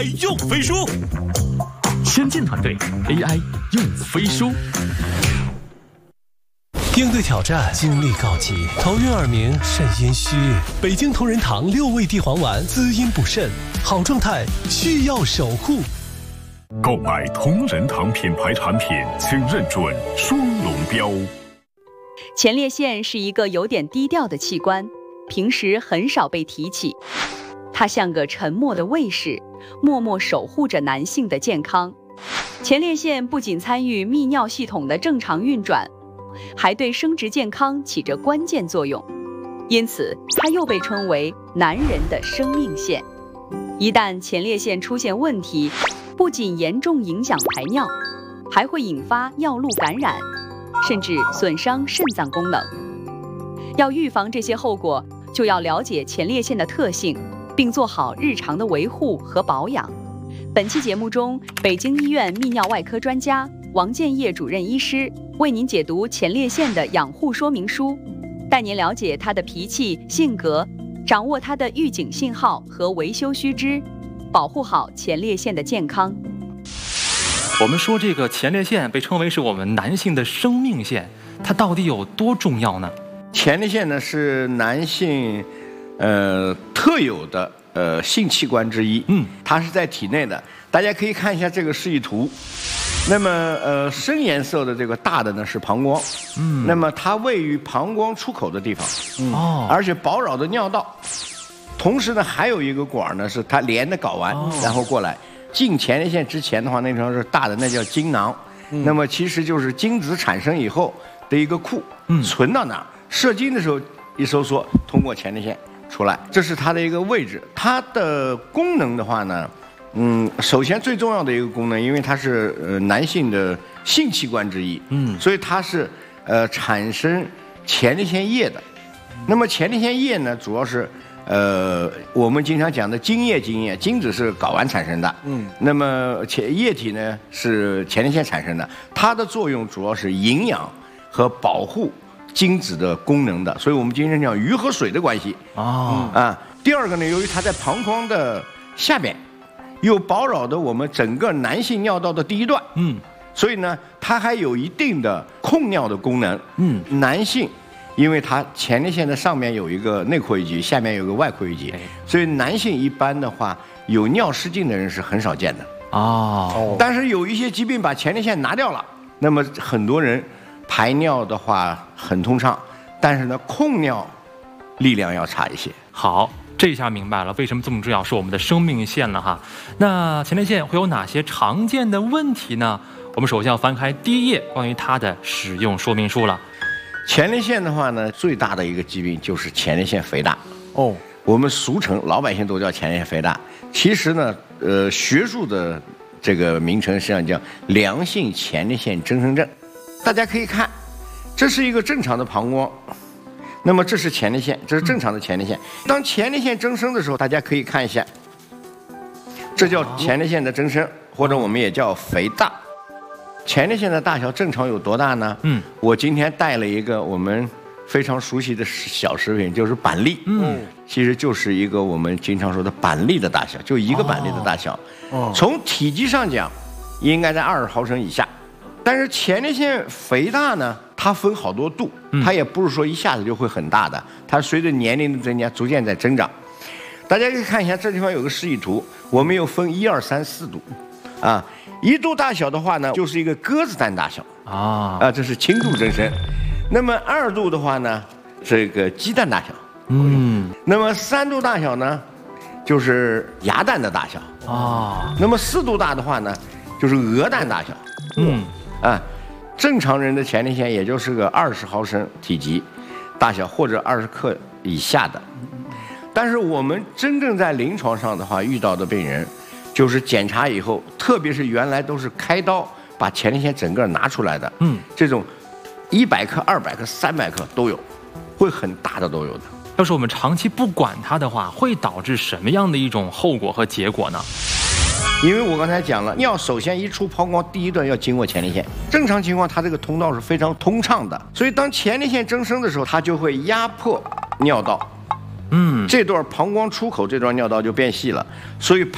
用飞书，先进团队 AI 用飞书。 应对挑战，精力告急，头晕耳鸣，肾阴虚。北京同仁堂6味地黄丸，滋阴补肾，好状态需要守护。 购买同仁堂品牌产品，请认准双龙标。 前列腺是一个有点低调的器官，平时很少被提起。它像个沉默的卫士，默默守护着男性的健康。前列腺不仅参与泌尿系统的正常运转，还对生殖健康起着关键作用，因此它又被称为男人的生命线。一旦前列腺出现问题，不仅严重影响排尿，还会引发尿路感染，甚至损伤肾脏功能。要预防这些后果，就要了解前列腺的特性，并做好日常的维护和保养。本期节目中，北京医院泌尿外科专家王建业主任医师为您解读前列腺的养护说明书，带您了解它的脾气、性格，掌握它的预警信号和维修须知，保护好前列腺的健康。 我们说这个前列腺被称为是我们男性的生命线，它到底有多重要呢？ 前列腺呢是男性特有的性器官之一，它是在体内的。大家可以看一下这个示意图。那么深颜色的这个大的呢是膀胱，那么它位于膀胱出口的地方，而且饱扰的尿道。同时呢还有一个管呢是它连的睾丸，然后过来进前列腺之前的话，那地方是大的，那叫精囊。那么其实就是精子产生以后的一个库，存到哪儿？射精的时候一收缩，通过前列腺出来，这是它的一个位置。它的功能的话呢，首先最重要的一个功能，因为它是男性的性器官之一，所以它是产生前列腺液的。那么前列腺液呢，主要是我们经常讲的精液，精子是睾丸产生的，那么液体呢是前列腺产生的。它的作用主要是营养和保护精子的功能的，所以我们经常讲鱼和水的关系。第二个呢，由于它在膀胱的下边，又饱扰的我们整个男性尿道的第一段，所以呢，它还有一定的控尿的功能。男性因为它前列腺的上面有一个内括约肌，下面有个外括约肌，所以男性一般的话有尿失禁的人是很少见的。但是有一些疾病把前列腺拿掉了，那么很多人排尿的话很通畅，但是呢控尿力量要差一些。 好，这下明白了为什么这么重要，是我们的生命线了哈。那前列腺会有哪些常见的问题呢？我们首先要翻开第一页关于它的使用说明书了。 前列腺的话呢，最大的一个疾病就是前列腺肥大。我们俗称老百姓都叫前列腺肥大，其实呢，学术的这个名称实际上叫良性前列腺增生症。大家可以看，这是一个正常的膀胱，那么这是前列腺，这是正常的前列腺。当前列腺增生的时候，大家可以看一下，这叫前列腺的增生，或者我们也叫肥大。前列腺的大小正常有多大呢？我今天带了一个我们非常熟悉的小食品，就是板栗。其实就是一个我们经常说的板栗的大小，就一个板栗的大小。从体积上讲，应该在20毫升以下。但是前列腺肥大呢，它分好多度，它也不是说一下子就会很大的，它随着年龄的增加，逐渐在增长。大家可以看一下，这地方有个示意图，我们又分1、2、3、4度。1度大小的话呢，就是一个鸽子蛋大小这是轻度增生。那么2度的话呢，这个鸡蛋大小。那么3度大小呢，就是鸭蛋的大小。那么4度大的话呢，就是鹅蛋大小。正常人的前列腺也就是个20毫升体积大小，或者20克以下的。但是我们真正在临床上的话遇到的病人，就是检查以后，特别是原来都是开刀把前列腺整个拿出来的，这种100克、200克、300克都有，会很大的都有的。 要是我们长期不管它的话，会导致什么样的一种后果和结果呢？ 因为我刚才讲了，尿首先一出膀胱，第一段要经过前列腺。正常情况，它这个通道是非常通畅的，所以当前列腺增生的时候，它就会压迫尿道。这段膀胱出口这段尿道就变细了，所以